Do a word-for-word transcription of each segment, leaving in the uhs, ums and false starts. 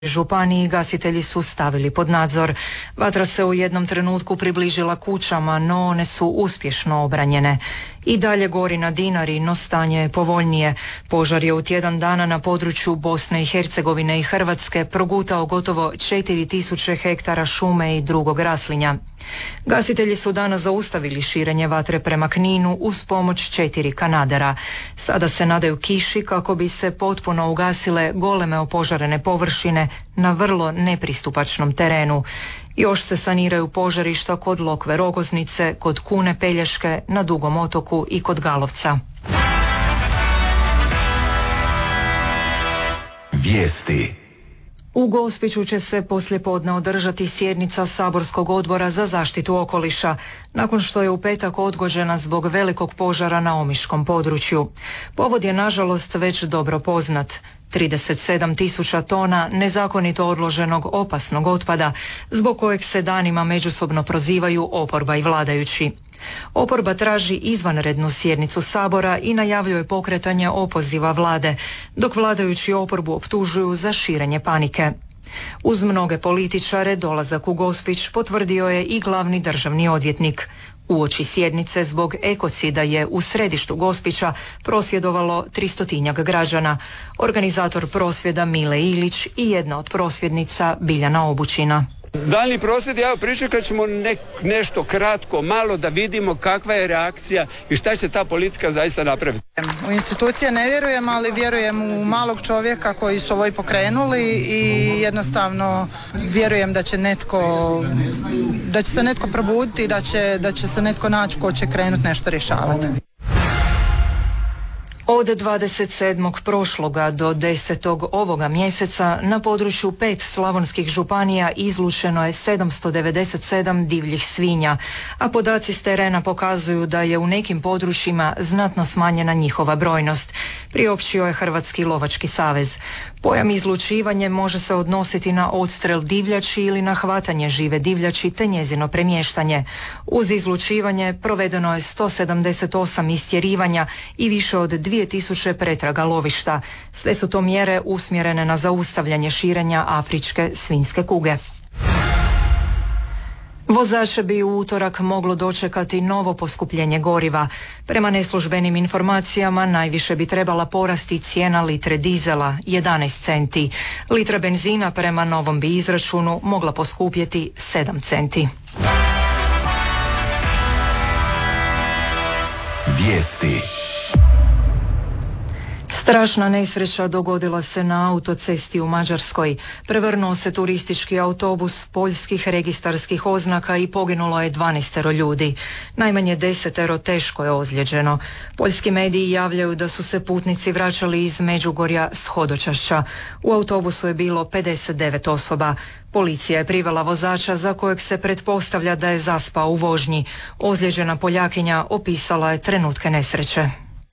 županiji gasitelji su stavili pod nadzor. Vatra se u jednom trenutku približila kućama, no one su uspješno obranjene. I dalje gori na Dinari, no stanje je povoljnije. Požar je u tjedan dana na području Bosne i Hercegovine i Hrvatske progutao gotovo četiri tisuće hektara šume i drugog raslinja. Gasitelji su danas zaustavili širenje vatre prema Kninu uz pomoć četiri kanadera. Sada se nadaju kiši kako bi se potpuno ugasile goleme opožarene površine na vrlo nepristupačnom terenu. Još se saniraju požarišta kod Lokve Rogoznice, kod Kune Pelješke, na Dugom otoku i kod Galovca. Vijesti. U Gospiću će se poslijepodne održati sjednica Saborskog odbora za zaštitu okoliša, nakon što je u petak odgođena zbog velikog požara na omiškom području. Povod je nažalost već dobro poznat. trideset sedam tisuća tona nezakonito odloženog opasnog otpada, zbog kojeg se danima međusobno prozivaju oporba i vladajući. Oporba traži izvanrednu sjednicu Sabora i najavljuje pokretanje opoziva vlade, dok vladajući oporbu optužuju za širenje panike. Uz mnoge političare dolazak u Gospić potvrdio je i glavni državni odvjetnik. Uoči sjednice zbog ekocida je u središtu Gospića prosvjedovalo tristotinjak građana. Organizator prosvjeda Mile Ilić i jedna od prosvjednica Biljana Obućina. Daljnji prosvjed, ja pričekat ćemo ne, nešto kratko, malo da vidimo kakva je reakcija i šta će ta politika zaista napraviti. U institucije ne vjerujem, ali vjerujem u malog čovjeka koji su ovo i pokrenuli i jednostavno vjerujem da će netko, da će se netko probuditi i da će, da će se netko naći ko će krenuti nešto rješavati. Od dvadeset sedmog prošloga do desetog ovoga mjeseca na području pet slavonskih županija izlučeno je sedamsto devedeset sedam divljih svinja, a podaci s terena pokazuju da je u nekim područjima znatno smanjena njihova brojnost, priopćio je Hrvatski lovački savez. Pojam izlučivanje može se odnositi na odstrel divljači ili na hvatanje žive divljači te njezino premještanje. Uz izlučivanje provedeno je sto sedamdeset osam istjerivanja i više od dvije tisuće pretraga lovišta. Sve su to mjere usmjerene na zaustavljanje širenja afričke svinjske kuge. Vozače bi u utorak moglo dočekati novo poskupljenje goriva. Prema neslužbenim informacijama najviše bi trebala porasti cijena litre dizela, jedanaest centi. Litra benzina prema novom bi izračunu mogla poskupjeti sedam centi. Vijesti. Strašna nesreća dogodila se na autocesti u Mađarskoj. Prevrnuo se turistički autobus poljskih registarskih oznaka i poginulo je dvanaestero ljudi. Najmanje desetero teško je ozlijeđeno. Poljski mediji javljaju da su se putnici vraćali iz Međugorja s hodočašća. U autobusu je bilo pedeset devet osoba. Policija je privela vozača za kojeg se pretpostavlja da je zaspao u vožnji. Ozlijeđena Poljakinja opisala je trenutke nesreće.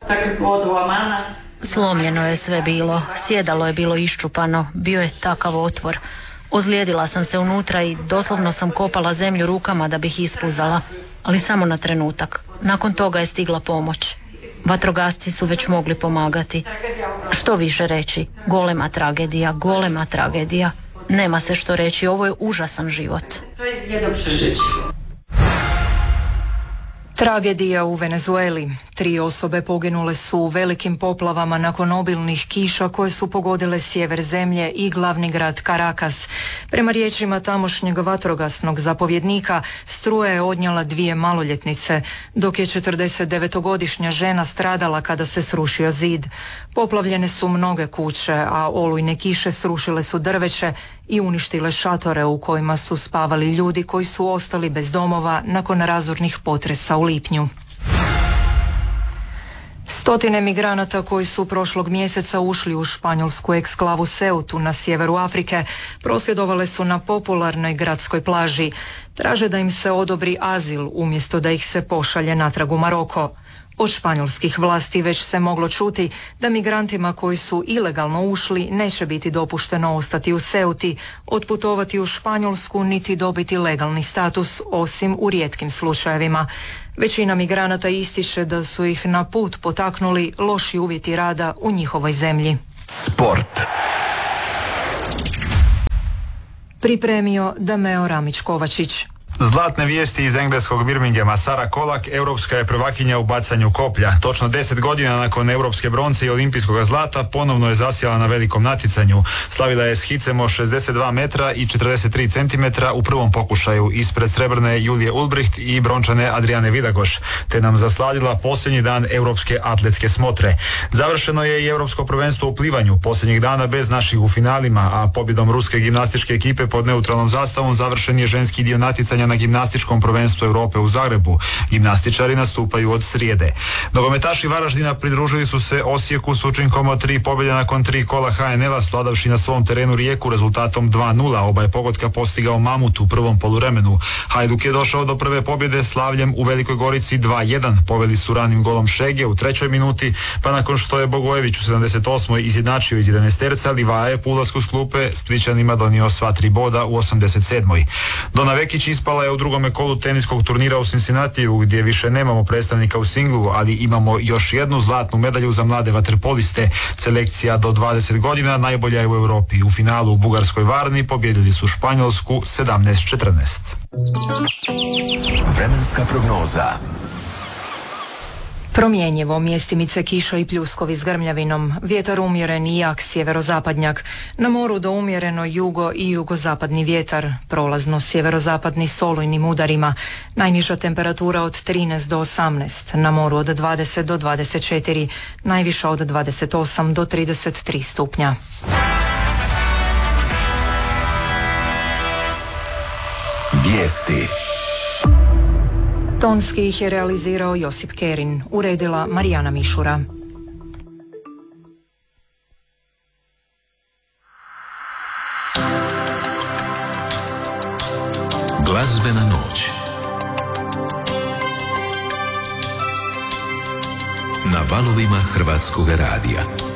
Slomljeno je sve bilo, sjedalo je bilo iščupano, bio je takav otvor. Ozlijedila sam se unutra i doslovno sam kopala zemlju rukama da bih ispuzala, ali samo na trenutak. Nakon toga je stigla pomoć. Vatrogasci su već mogli pomagati. Što više reći? Golema tragedija, golema tragedija. Nema se što reći, ovo je užasan život. Tragedija u Venezueli. Tri osobe poginule su u velikim poplavama nakon obilnih kiša koje su pogodile sjever zemlje i glavni grad Caracas. Prema riječima tamošnjeg vatrogasnog zapovjednika, struja je odnijela dvije maloljetnice, dok je četrdesetdevetogodišnja žena stradala kada se srušio zid. Poplavljene su mnoge kuće, a olujne kiše srušile su drveće i uništile šatore u kojima su spavali ljudi koji su ostali bez domova nakon razornih potresa u lipnju. Stotine migranata koji su prošlog mjeseca ušli u španjolsku eksklavu Ceutu na sjeveru Afrike prosvjedovale su na popularnoj gradskoj plaži. Traže da im se odobri azil umjesto da ih se pošalje natrag u Maroko. Od španjolskih vlasti već se moglo čuti da migrantima koji su ilegalno ušli neće biti dopušteno ostati u Ceuti, otputovati u Španjolsku niti dobiti legalni status, osim u rijetkim slučajevima. Većina migranata ističe da su ih na put potaknuli loši uvjeti rada u njihovoj zemlji. Sport. Pripremio Dameo Ramić-Kovačić. Zlatne vijesti iz engleskog Birminghama. Sara Kolak, europska je prvakinja u bacanju koplja. Točno deset godina nakon europske bronce i olimpijskog zlata ponovno je zasjela na velikom natjecanju. Slavila je s hicem od šezdeset dva metra i četrdeset tri centimetra u prvom pokušaju ispred srebrne Julije Ulbricht i brončane Adriane Vidagoš, te nam zasladila posljednji dan europske atletske smotre. Završeno je i europsko prvenstvo u plivanju, posljednjih dana bez naših u finalima, a pobjedom ruske gimnastičke ekipe pod neutralnom zastavom završen je ženski dio natjecanja na gimnastičkom prvenstvu Europe u Zagrebu. Gimnastičari nastupaju od srijede. Nogometaši Varaždina pridružili su se Osijeku s učinkom od tri pobjede nakon tri kola H N L-a, svladavši na svom terenu Rijeku rezultatom dva nula. Oba je pogotka postigao Mamut u prvom poluvremenu. Hajduk je došao do prve pobjede slavljem u Velikoj Gorici dva jedan. Poveli su ranim golom Šege u trećoj minuti, pa nakon što je Bogojević u sedamdeset osmoj izjednačio iz jedanaesterca, Livaja je po ulasku s klupe Splićanima donio sva tri boda u osamdeset sedmoj. Dona Vekić ispala je u drugome kolu teniskog turnira u Cincinnatiju, gdje više nemamo predstavnika u singlu, ali imamo još jednu zlatnu medalju za mlade vaterpoliste. Selekcija do dvadeset godina najbolja je u Europi. U finalu u bugarskoj Varni pobjedili su Španjolsku sedamnaest četrnaest. Vremenska prognoza. Promjenjivo, mjestimice kiša i pljuskovi s grmljavinom, vjetar umjeren i jak sjeverozapadnjak, na moru do umjereno jugo i jugozapadni vjetar, prolazno sjeverozapadni s olujnim udarima, najniža temperatura od trinaest do osamnaest, na moru od dvadeset do dvadeset četiri, najviša od dvadeset osam do trideset tri stupnja. Vijesti. Tonski ih je realizirao Josip Kerin, uredila Marijana Mišura. Glazbena noć. Na valovima Hrvatskog radija.